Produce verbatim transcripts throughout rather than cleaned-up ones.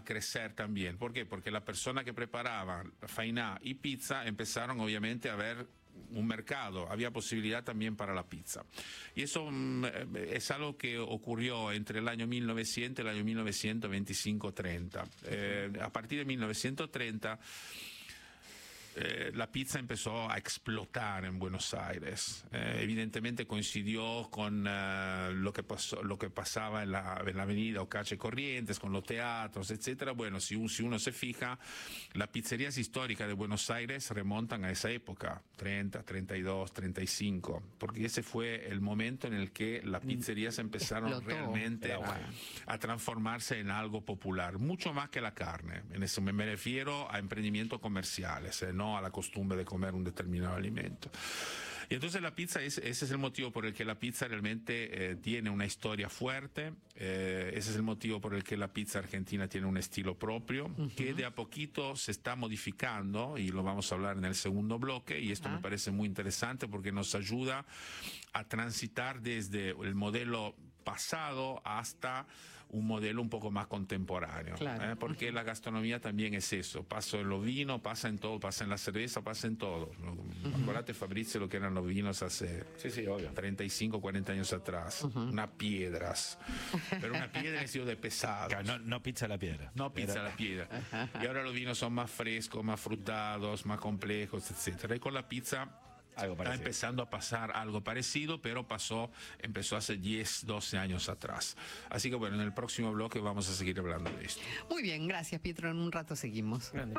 crecer también. ¿Por qué? Porque las personas que preparaban fainá y pizza empezaron obviamente a ver un mercado, había posibilidad también para la pizza. Y eso mm, es algo que ocurrió entre el año mil novecientos y el año mil novecientos veinticinco treinta. Eh, a partir de mil novecientos treinta Eh, la pizza empezó a explotar en Buenos Aires. Eh, evidentemente coincidió con eh, lo, que pasó, lo que pasaba en la, en la avenida o calle Corrientes, con los teatros, etcétera. Bueno, si, un, si uno se fija, las pizzerías históricas de Buenos Aires remontan a esa época, treinta, treinta y dos, treinta y cinco, porque ese fue el momento en el que las pizzerías empezaron Explotó. realmente a, a transformarse en algo popular, mucho más que la carne. En eso me, me refiero a emprendimientos comerciales, eh, no a la costumbre de comer un determinado alimento. Y entonces la pizza, es, ese es el motivo por el que la pizza realmente eh, tiene una historia fuerte, eh, ese es el motivo por el que la pizza argentina tiene un estilo propio, uh-huh. que de a poquito se está modificando, y lo vamos a hablar en el segundo bloque, y esto uh-huh. me parece muy interesante porque nos ayuda a transitar desde el modelo pasado hasta un modelo un poco más contemporáneo, claro. ¿eh? Porque la gastronomía también es eso, pasa en los vinos, pasa en todo, pasa en la cerveza, pasa en todo. Uh-huh. Acordate, Fabrizio, lo que eran los vinos hace sí, sí, obvio. treinta y cinco, cuarenta años atrás, uh-huh. unas piedras, pero una piedra ha sido de pesado. Claro, no, no pizza la piedra. No pizza Era... la piedra. Y ahora los vinos son más frescos, más frutados, más complejos, etcétera. Y con la pizza algo está empezando a pasar algo parecido, pero pasó, empezó hace diez, doce años atrás. Así que bueno, en el próximo bloque vamos a seguir hablando de esto. Muy bien, gracias, Pietro. En un rato seguimos. Grande,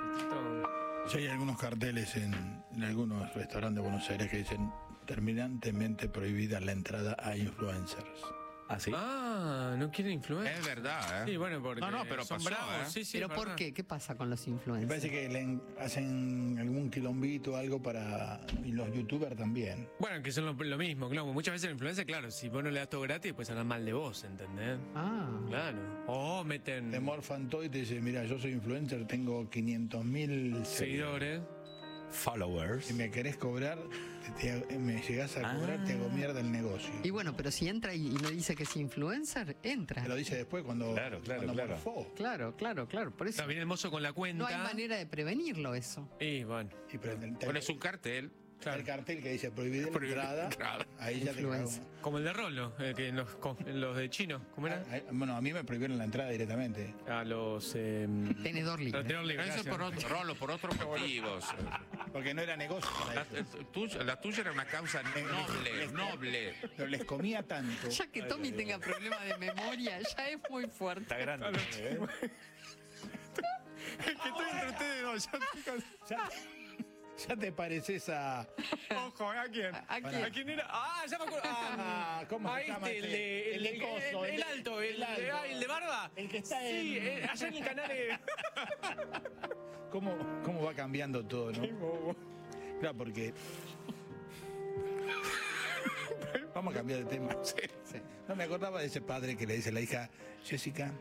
ya hay algunos carteles en, en algunos restaurantes de Buenos Aires que dicen terminantemente prohibida la entrada a influencers. ¿Ah, sí? Ah, no quiere influenciar. Es verdad, ¿eh? Sí, bueno, porque no, no, pero son pasó, bravos. ¿eh? Sí, sí, ¿Pero es por verdad. qué? ¿Qué pasa con los Me influencers? parece que le hacen algún quilombito, algo para... Y los youtubers también. Bueno, que son lo, lo mismo, claro. Muchas veces la influencia, claro, si vos no le das todo gratis, pues hablan mal de vos, ¿entendés? Ah. Claro. O meten... Te morfan todo y te dicen, mira, yo soy influencer, tengo quinientos mil seguidores. Followers. Si me querés cobrar, te, te, me llegás a cobrar, ah. te hago mierda el negocio. Y bueno, pero si entra y, y no dice que es influencer, entra. Te lo dice después cuando, claro, claro, cuando claro. morfó. Claro, claro, claro. Por eso No, viene el mozo con la cuenta. no hay manera de prevenirlo eso. Y bueno. Y pero, te, bueno, es un cartel. Claro. El cartel que dice prohibida la entrada, entrada. Ahí ya te cago. Como el de Rolo, eh, que en los, en los de chino, ¿cómo era? Ah, bueno, a mí me prohibieron la entrada directamente. A los... Eh, tenedor libre. Tenedor libre. Eso por otro, Rolo, por otros motivos. Porque no era negocio. La, tuya, la tuya era una causa noble, les, noble. Pero les comía tanto. Ya que Tommy ay, tenga problemas de memoria, ya es muy fuerte. Está grande. ¿eh? Es que estoy entre ustedes dos. Ya, ya, ya te pareces a... Ojo, ¿a quién? ¿A quién? ¿A quién era? Ah, ya me acuerdo. Ah, ¿cómo se a llama? Este, el, de, el, el, de coso, el, el, el alto, el, el, alto. De, ah, el de barba. El que está sí, en... eh, allá en el canal de... ¿Cómo, ¿Cómo va cambiando todo, no? Qué bobo. Claro, porque... Vamos a cambiar de tema. Sí, sí. No me acordaba de ese padre que le dice a la hija, Jessica...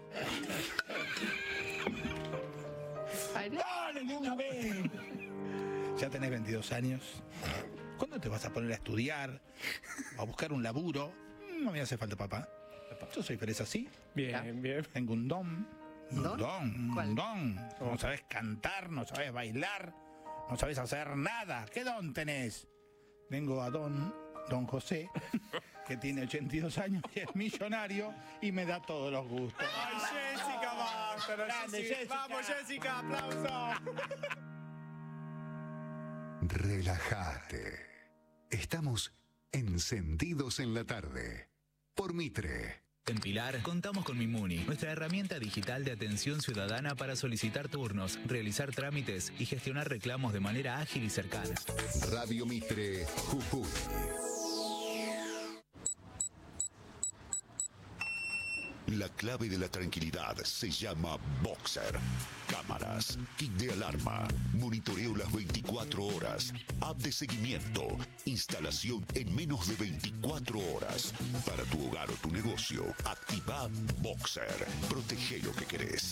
¡Dale de una vez! Ya tenés veintidós años. ¿Cuándo te vas a poner a estudiar? ¿A buscar un laburo? No me hace falta, papá. Yo soy feliz así. Bien, ¿Ya? bien. Tengo un don. Un ¿Don? don, ¿Cuál? un don. No sabes cantar, no sabes bailar, no sabes hacer nada. ¿Qué don tenés? Vengo a don, don José, que tiene ochenta y dos años y es millonario y me da todos los gustos. ¡Ay, Jessica, basta! Grande, Jessica. Jessica. ¡Vamos, Jessica! ¡Aplauso! Relájate. Estamos encendidos en la tarde. Por Mitre. En Pilar contamos con Mimuni, nuestra herramienta digital de atención ciudadana para solicitar turnos, realizar trámites y gestionar reclamos de manera ágil y cercana. Radio Mitre, Jujuy. La clave de la tranquilidad se llama Boxer. Cámaras, kit de alarma, monitoreo las veinticuatro horas, app de seguimiento, instalación en menos de veinticuatro horas. Para tu hogar o tu negocio, activa Boxer. Protege lo que querés.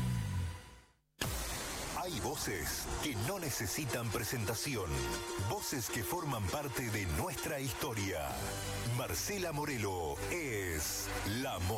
Hay voces que no necesitan presentación. Voces que forman parte de nuestra historia. Marcela Morelo es la